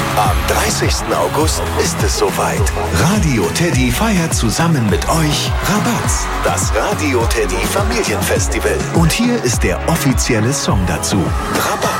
Am 30. August ist es soweit. Radio Teddy feiert zusammen mit euch Rabatz, das Radio Teddy Familienfestival. Und hier ist der offizielle Song dazu. Rabatz.